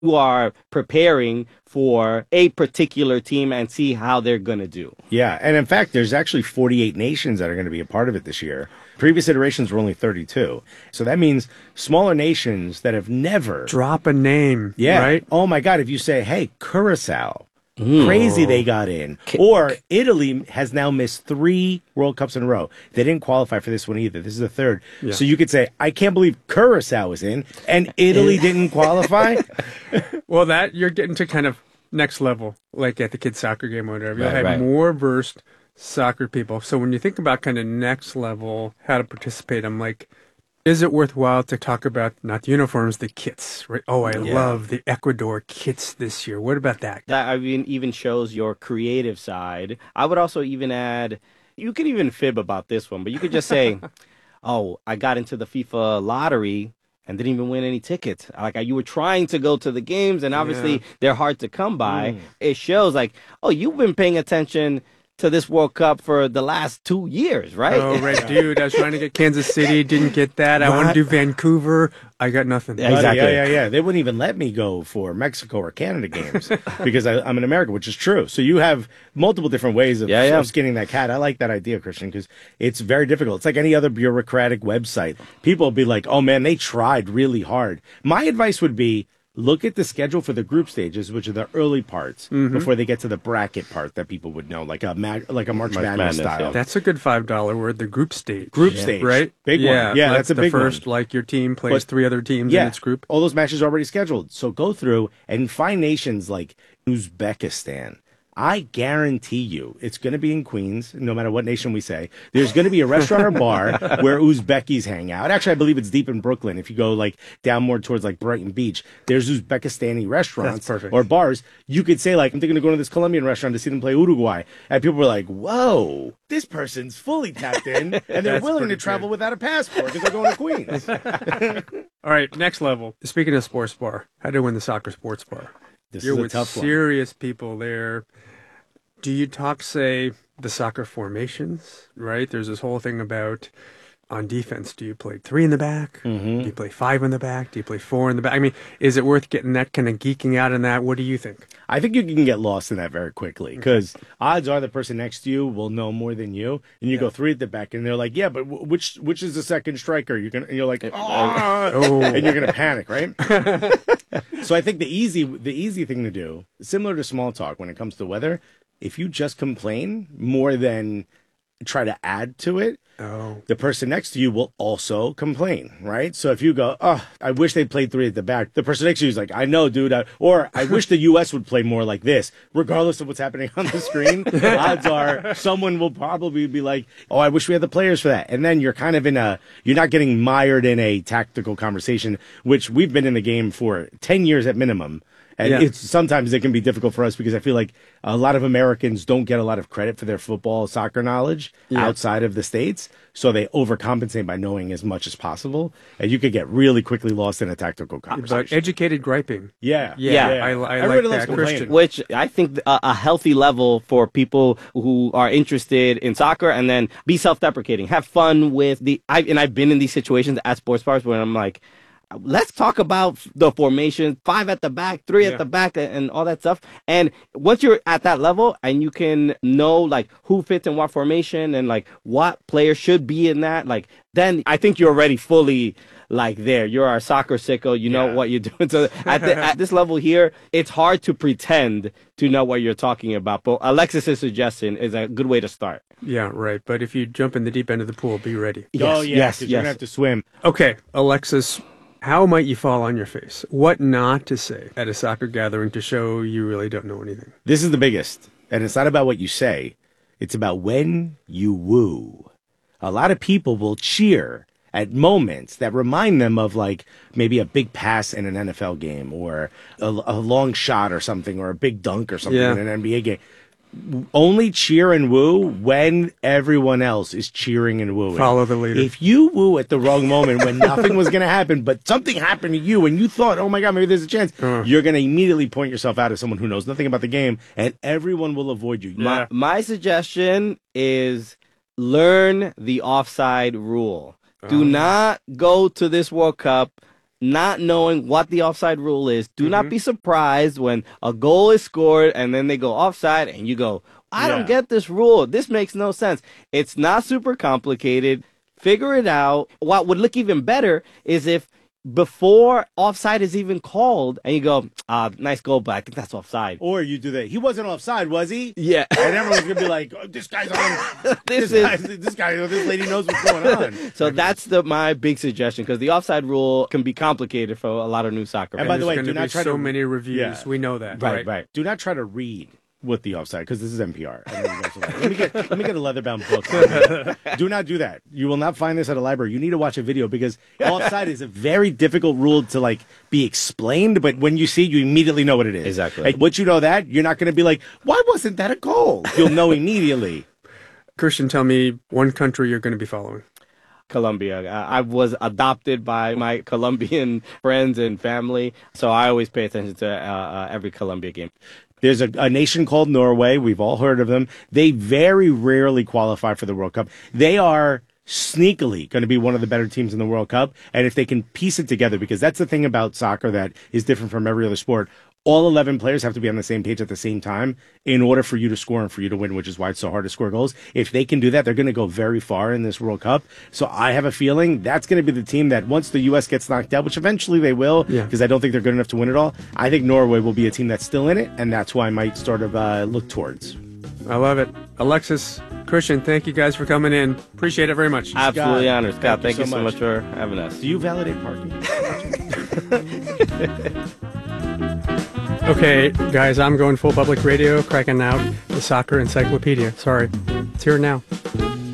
You are preparing for a particular team and see how they're going to do. Yeah, and in fact, there's actually 48 nations that are going to be a part of it this year. Previous iterations were only 32. So that means smaller nations that have never... Drop a name, right? Oh my God, if you say, hey, Curacao, crazy they got in. Or Italy has now missed 3 World Cups in a row. They didn't qualify for this one either. This is the 3rd. Yeah. So you could say, I can't believe Curacao is in, and Italy didn't qualify. Well, that you're getting to kind of next level, like at the kids' soccer game or whatever. You'll have more versed soccer people. So when you think about kind of next level, how to participate, I'm like, is it worthwhile to talk about not the uniforms, the kits, right? Oh, I love the Ecuador kits this year. What about that? That I mean, even shows your creative side. I would also even add, you could even fib about this one, but you could just say, oh, I got into the FIFA lottery and didn't even win any tickets. Like, you were trying to go to the games, and obviously they're hard to come by. It shows like, oh, you've been paying attention to this World Cup for the last 2 years, right? Oh, right, dude. I was trying to get Kansas City, didn't get that. I want to do Vancouver. I got nothing. Exactly. Yeah. They wouldn't even let me go for Mexico or Canada games because I'm in America, which is true. So you have multiple different ways of skinning that cat. I like that idea, Christian, because it's very difficult. It's like any other bureaucratic website. People will be like, oh, man, they tried really hard. My advice would be, look at the schedule for the group stages, which are the early parts, before they get to the bracket part that people would know, like a March Madness style. Yeah. That's a good $5 word, the group stage. Group stage. Right? Big one. Yeah, like that's a big one. The first, like your team plays 3 other teams in its group. All those matches are already scheduled. So go through and find nations like Uzbekistan. I guarantee you it's going to be in Queens, no matter what nation we say. There's going to be a restaurant or bar where Uzbekis hang out. Actually, I believe it's deep in Brooklyn. If you go like down more towards like Brighton Beach, there's Uzbekistani restaurants or bars. You could say like, I'm thinking of going to this Colombian restaurant to see them play Uruguay. And people were like, whoa, this person's fully tapped in and they're willing to travel without a passport because they're going to Queens. All right, next level. Speaking of sports bar, how to win the soccer sports bar. You're with serious people there. Do you talk, say, the soccer formations, right? There's this whole thing about on defense. Do you play 3 in the back? Do you play 5 in the back? Do you play 4 in the back? I mean, is it worth getting that kind of geeking out in that? What do you think? I think you can get lost in that very quickly because odds are the person next to you will know more than you, and you go 3 at the back, and they're like, "Yeah, but which is the second striker?" And you're like, "Oh," and you're gonna panic, right? So I think the easy thing to do, similar to small talk when it comes to weather, if you just complain more than try to add to it, the person next to you will also complain, right? So if you go, oh, I wish they played 3 at the back, the person next to you is like, I know, dude, or I wish the U.S. would play more like this, regardless of what's happening on the screen. Odds are someone will probably be like, oh, I wish we had the players for that. And then you're kind of you're not getting mired in a tactical conversation, which we've been in the game for 10 years at minimum. And sometimes it can be difficult for us because I feel like a lot of Americans don't get a lot of credit for their football, soccer knowledge outside of the States. So they overcompensate by knowing as much as possible. And you could get really quickly lost in a tactical conversation. But educated griping. Yeah. I like that, Christian. Which I think a healthy level for people who are interested in soccer, and then be self-deprecating. Have fun with I've been in these situations at sports bars where I'm like, let's talk about the formation, 5 at the back, 3 at the back, and all that stuff. And once you're at that level and you can know like who fits in what formation and like what player should be in that, like then I think you're already fully like there. You're our soccer sicko. You know what you're doing. So at this level here, it's hard to pretend to know what you're talking about. But Alexis's suggestion is a good way to start. Yeah, right. But if you jump in the deep end of the pool, be ready. Yes. You're going to have to swim. Okay, Alexis. How might you fall on your face? What not to say at a soccer gathering to show you really don't know anything? This is the biggest. And it's not about what you say. It's about when you woo. A lot of people will cheer at moments that remind them of like maybe a big pass in an NFL game or a long shot or something or a big dunk or something in an NBA game. Only cheer and woo when everyone else is cheering and wooing. Follow the leader. If you woo at the wrong moment when nothing was going to happen, but something happened to you and you thought, oh my God, maybe there's a chance, you're going to immediately point yourself out as someone who knows nothing about the game, and everyone will avoid you. My suggestion is learn the offside rule. Do not go to this World Cup not knowing what the offside rule is. Do not be surprised when a goal is scored and then they go offside and you go, I don't get this rule. This makes no sense. It's not super complicated. Figure it out. What would look even better is if before offside is even called and you go, nice goal, but I think that's offside. Or you do that. He wasn't offside, was he? Yeah. And everyone's going to be like, oh, this guy's on. this lady knows what's going on. So that's my big suggestion, because the offside rule can be complicated for a lot of new soccer fans. And by the way, do not try so many reviews. Yeah. We know that. Right. Do not try to read with the offside, because this is NPR. Let me get a leather-bound book. Do not do that. You will not find this at a library. You need to watch a video, because offside is a very difficult rule to like be explained, but when you see it, you immediately know what it is. Exactly. Like, once you know that, you're not going to be like, why wasn't that a goal? You'll know immediately. Christian, tell me one country you're going to be following. Colombia. I was adopted by my Colombian friends and family, so I always pay attention to every Colombia game. There's a nation called Norway. We've all heard of them. They very rarely qualify for the World Cup. They are sneakily going to be one of the better teams in the World Cup. And if they can piece it together, because that's the thing about soccer that is different from every other sport, all 11 players have to be on the same page at the same time in order for you to score and for you to win, which is why it's so hard to score goals. If they can do that, they're going to go very far in this World Cup. So I have a feeling that's going to be the team that once the U.S. gets knocked out, which eventually they will, because I don't think they're good enough to win it all, I think Norway will be a team that's still in it, and that's why I might sort of look towards. I love it. Alexis, Christian, thank you guys for coming in. Appreciate it very much. Absolutely honored. Scott, thank you so much for having us. Do you validate parking? Okay, guys, I'm going full public radio, cracking out the soccer encyclopedia. Sorry. It's here now.